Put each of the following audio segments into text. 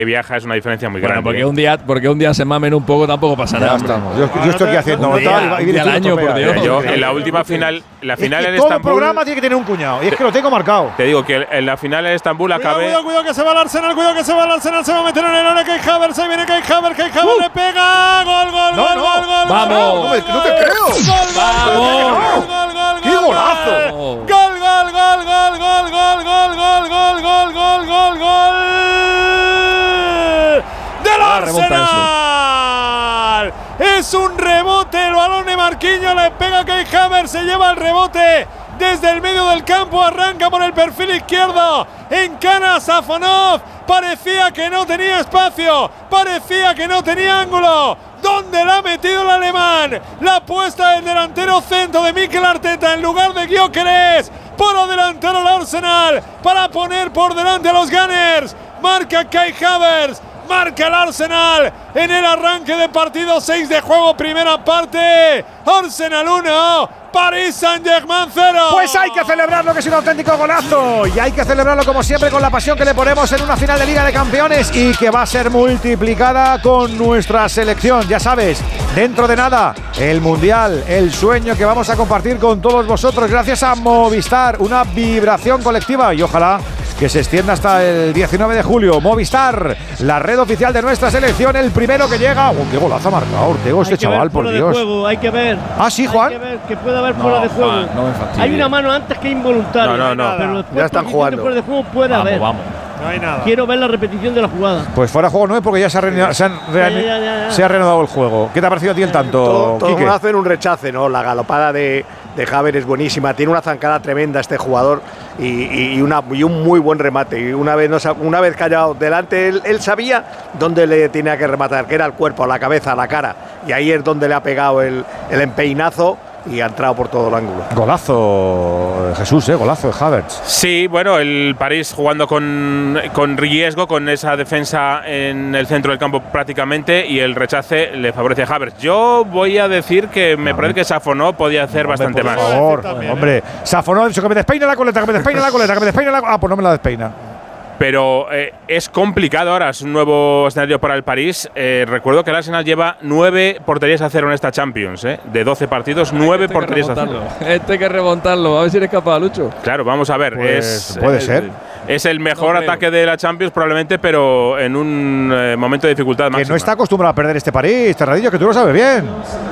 viaja es una diferencia muy grande. Porque un día se mamen un poco tampoco pasa nada. Yo estoy aquí haciendo un día al año, por Dios. Yo en la última final, la final en todo Estambul, programa tiene que tener un cuñado y es que lo tengo marcado. te digo que en la final en Estambul acabé. Cuidado que se va el Arsenal, se va a meter en el área Kai Havertz, ahí viene Kai Havertz le pega, gol. Vamos. No te creo. Vamos. ¡Qué golazo! Gol. ¡Del Arsenal! Es un rebote, el balón de Marquinhos le pega Kai Havertz, se lleva el rebote desde el medio del campo, arranca por el perfil izquierdo, encana a Safonov, parecía que no tenía espacio, parecía que no tenía ángulo. ¿Dónde la ha metido el alemán? La puesta del delantero centro de Mikel Arteta en lugar de Gyökeres para adelantar al Arsenal, para poner por delante a los Gunners. Marca Kai Havertz, marca el Arsenal en el arranque de partido, 6 de juego, primera parte. Arsenal 1, Paris Saint-Germain 0. Pues hay que celebrarlo, que es un auténtico golazo. Y hay que celebrarlo como siempre con la pasión que le ponemos en una final de Liga de Campeones y que va a ser multiplicada con nuestra selección. Ya sabes, dentro de nada, el Mundial, el sueño que vamos a compartir con todos vosotros gracias a Movistar. Una vibración colectiva y ojalá que se extienda hasta el 19 de julio. Movistar, la red oficial de nuestra selección, el primero que llega. ¡Qué golazo ha marcado Ortego este chaval, por Dios! Hay que ver. Ah, sí, Juan. Hay que ver que puede haber fuera de juego. No me fastidies. Hay una mano antes que involuntaria. No. Pero después, ya están jugando. Fuera de juego puede haber. Vamos. No hay nada. Quiero ver la repetición de la jugada. Pues fuera de juego no es porque ya se ha reanudado el juego. ¿Qué te ha parecido a ti el tanto, Todo Quique? hacer un rechace, ¿no? La galopada de Havertz es buenísima. Tiene una zancada tremenda este jugador y un muy buen remate. Y una vez callado delante, él sabía dónde le tenía que rematar, que era el cuerpo, la cabeza, la cara. Y ahí es donde le ha pegado el empeinazo y ha entrado por todo el ángulo. Golazo, Jesús, golazo de Havertz. Sí, bueno, el París jugando con riesgo, con esa defensa en el centro del campo prácticamente, y el rechace le favorece a Havertz. Yo voy a decir que me parece que Safonov podía hacer bastante más. Por favor, hombre. Safonov ha dicho que me despeina la coleta, que me despeina la coleta, que me despeina la coleta. Ah, pues no me la despeina. Pero es complicado ahora, es un nuevo escenario para el París. Recuerdo que el Arsenal lleva 9 porterías a 0 en esta Champions, de 12 partidos, 9 porterías a 0. Hay que remontarlo, a ver si eres capaz, Lucho. Claro, vamos a ver. Pues puede ser. Es el mejor ataque de la Champions probablemente, pero en un momento de dificultad máxima. Que no está acostumbrado a perder este París, Terradillo, que tú lo sabes bien.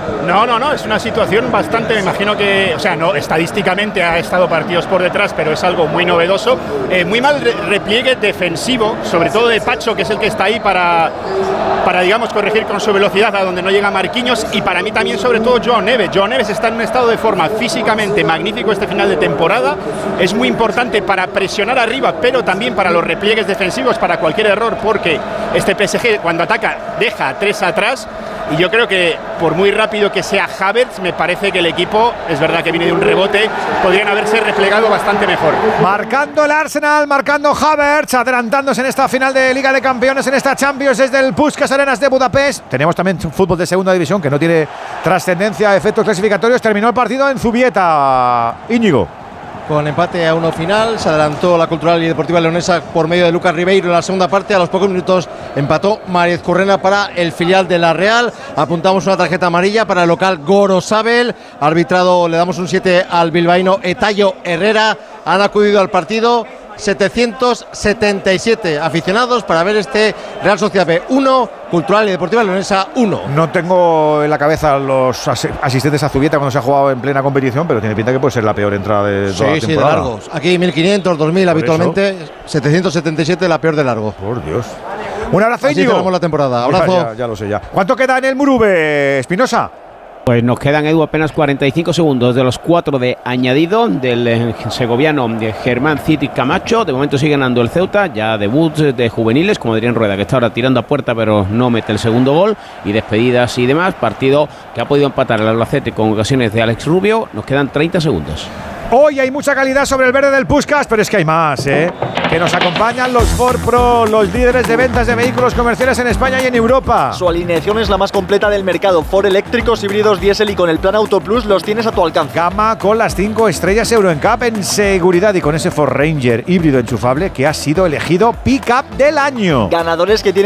No, es una situación bastante, me imagino que, o sea, no, estadísticamente ha estado partidos por detrás, pero es algo muy novedoso. Muy mal repliegue defensivo, sobre todo de Pacho, que es el que está ahí para digamos, corregir con su velocidad a donde no llega Marquinhos, y para mí también sobre todo Joao Neves. Joao Neves está en un estado de forma físicamente magnífico este final de temporada, es muy importante para presionar arriba, pero también para los repliegues defensivos, para cualquier error, porque este PSG cuando ataca deja 3 atrás. Y yo creo que por muy rápido que sea Havertz, me parece que el equipo, es verdad que viene de un rebote, podrían haberse replegado bastante mejor. Marcando el Arsenal, marcando Havertz, adelantándose en esta final de Liga de Campeones, en esta Champions desde el Puskás Arenas de Budapest. Tenemos también fútbol de segunda división que no tiene trascendencia, efectos clasificatorios. Terminó el partido en Zubieta. Íñigo. Con empate a 1 final, se adelantó la Cultural y Deportiva Leonesa por medio de Lucas Ribeiro en la segunda parte. A los pocos minutos empató Mariez Currena para el filial de la Real. Apuntamos una tarjeta amarilla para el local Gorosabel. Arbitrado, le damos un 7 al bilbaíno Etayo Herrera. Han acudido al partido 777 aficionados para ver este Real Sociedad B 1, Cultural y Deportiva Leonesa 1. No tengo en la cabeza los asistentes a Zubieta cuando se ha jugado en plena competición, pero tiene pinta que puede ser la peor entrada de toda la temporada. Sí, de largos. Aquí 1.500, 2.000 habitualmente, 777 la peor de largo. Por Dios. Un abrazo, Íñigo. Así cerramos la temporada. Abrazo. Ya lo sé ya. ¿Cuánto queda en el Murube, Espinosa? Pues nos quedan, Edu, apenas 45 segundos de los 4 de añadido del segoviano de Germán Citi Camacho. De momento sigue ganando el Ceuta, ya debut de juveniles, como diría en Rueda, que está ahora tirando a puerta pero no mete el segundo gol, y despedidas y demás. Partido que ha podido empatar el Albacete con ocasiones de Alex Rubio. Nos quedan 30 segundos. Hoy hay mucha calidad sobre el verde del Puskás, pero es que hay más, que nos acompañan los Ford Pro, los líderes de ventas de vehículos comerciales en España y en Europa. Su alineación es la más completa del mercado. Ford eléctricos, híbridos, diésel y con el plan Auto Plus los tienes a tu alcance. Gama con las 5 estrellas Euro NCAP en seguridad y con ese Ford Ranger híbrido enchufable que ha sido elegido Pickup del año. Ganadores que tienen